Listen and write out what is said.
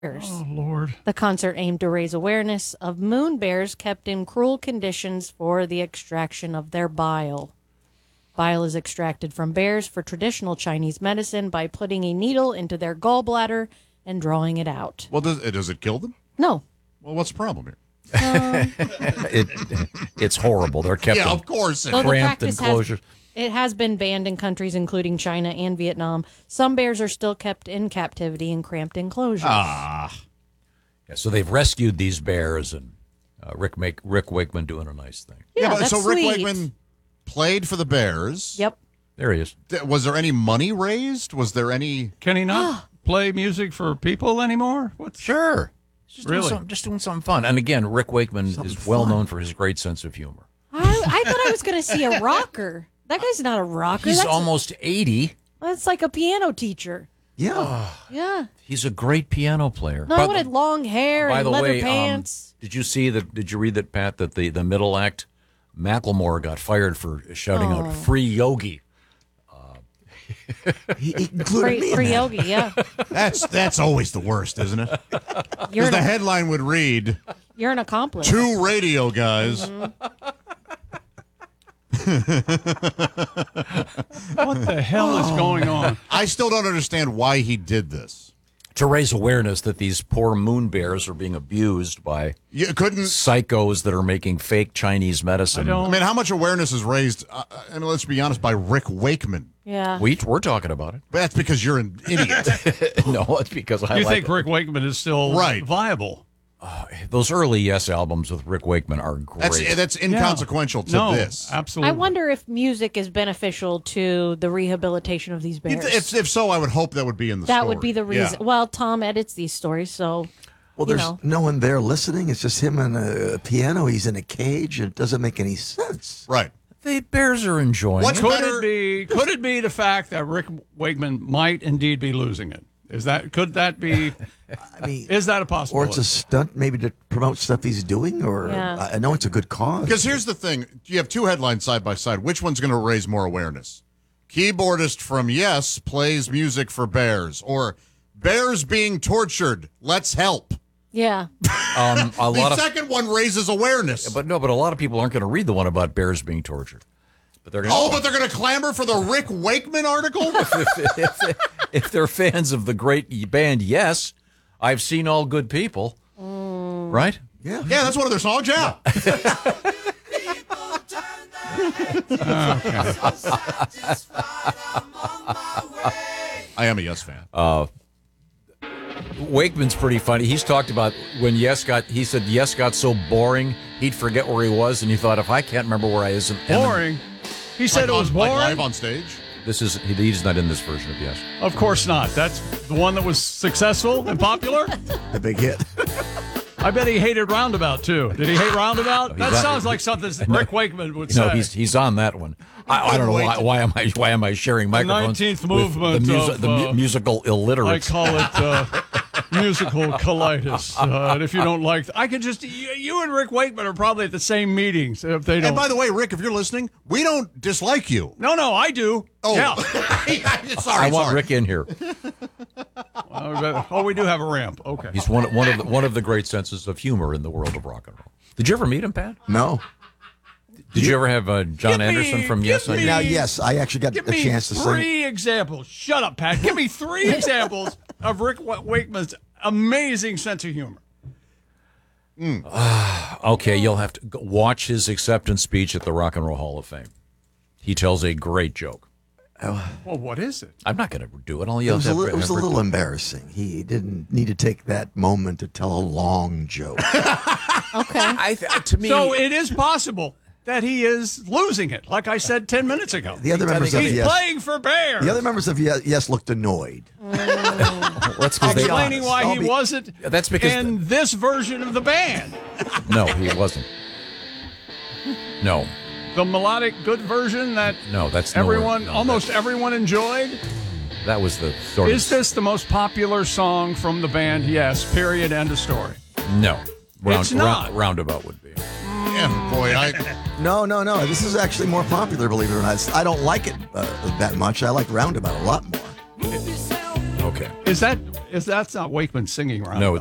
Oh, Lord. The concert aimed to raise awareness of moon bears kept in cruel conditions for the extraction of their bile. Bile is extracted from bears for traditional Chinese medicine by putting a needle into their gallbladder and drawing it out. Well, does it kill them? No. Well, what's the problem here? It's horrible. They're kept of course. So the cramped practice enclosures. It has been banned in countries including China and Vietnam. Some bears are still kept in captivity in cramped enclosures. Yeah, so they've rescued these bears, and Rick Wakeman doing a nice thing. Yeah, that's so Rick sweet. Wakeman played for the Bears. Yep. There he is. Was there any money raised? Was there any? Can he not play music for people anymore? Sure. Just doing something fun. And again, Rick Wakeman is well known for his great sense of humor. I thought I was going to see a rocker. That guy's not a rocker. He's That's almost 80. That's like a piano teacher. Yeah. Yeah. He's a great piano player. No, I wanted long hair By and the leather way, pants. did you read that, Pat, that the middle act, Macklemore got fired for shouting out "Free Yogi"? He included me in Free that. Yogi, yeah. That's always the worst, isn't it? You're Because an, the headline would read, you're an accomplice. 2 radio guys. What the hell is going on? I still don't understand why he did this. To raise awareness that these poor moon bears are being abused by You couldn't. psychos that are making fake Chinese medicine. I mean, how much awareness is raised? I mean, let's be honest, by Rick Wakeman. Yeah. We're talking about it. But that's because you're an idiot. No, it's because I You like think Rick Wakeman is still Right. viable? those early Yes albums with Rick Wakeman are great. That's inconsequential to No, this. absolutely. I wonder if music is beneficial to the rehabilitation of these bears. If so, I would hope that would be in the that story. would be the reason. Yeah. Well, Tom edits these stories, so Well, you there's know. no one there listening. It's just him and a piano. He's in a cage. It doesn't make any sense. Right. The Bears are enjoying What's it. better? Could it be the fact that Rick Wakeman might indeed be losing it? Could that be? I mean, Is that a or possibility? it's a stunt maybe to promote stuff he's doing, or Yeah. I know it's a good cause. Because here's the thing. You have 2 headlines side by side. Which one's going to raise more awareness? Keyboardist from Yes plays music for Bears, or Bears being tortured. Let's help. Yeah. A The lot of, second one raises awareness. but a lot of people aren't going to read the one about bears being tortured. But they're going. But they're going to clamor for the Rick Wakeman article? If they're fans of the great band, Yes, I've seen All Good People, right? Yeah. Yeah, that's one of their songs, yeah. I am a Yes fan. Wakeman's pretty funny. He's talked about when he said Yes got so boring, he'd forget where he was, and he thought, if I can't remember where I is, Boring. He said it was boring. Like live on stage? He's not in this version of Yes. Of course not. That's the one that was successful and popular. The big hit. I bet he hated Roundabout too. Did he hate Roundabout? That not- sounds like something Rick Wakeman would No, say. he's on that one. I don't know why am I sharing microphones 19th with movement of, musical I illiterates. call it musical colitis. And if you don't like, I could just you and Rick Wakeman are probably at the same meetings if they don't. And by the way, Rick, if you're listening, we don't dislike you. no, I do. Oh, Yeah. sorry. I want Rick in here. Oh, we do have a ramp. Okay. He's one of the great senses of humor in the world of rock and roll. Did you ever meet him, Pat? No. Did you ever have John Give me- Anderson from Yes? give me- Now, yes, I actually got Give a me chance to sing. 3 examples. Shut up, Pat. Give me 3 examples of Rick Wakeman's amazing sense of humor. Okay, you'll have to watch his acceptance speech at the Rock and Roll Hall of Fame. He tells a great joke. Well, what is it? I'm not going to do it. It was a little embarrassing. He didn't need to take that moment to tell a long joke. Okay. To me, So it is possible that he is losing it, like I said 10 minutes ago. The other members of He's Yes, playing for Bears. the other members of Yes looked annoyed. that's because they. Explaining why I'll he be- wasn't That's because in this version of the band. No, he wasn't. No, The melodic good version that no, that's nowhere- everyone, no, almost everyone enjoyed. that was the sort Is this the most popular song from the band? Yes, period, end of story. of no. It's not. Roundabout would be. Yeah, boy, No. This is actually more popular, believe it or not. I don't like it that much. I like Roundabout a lot more. Okay. Is that That's not Wakeman singing around. No,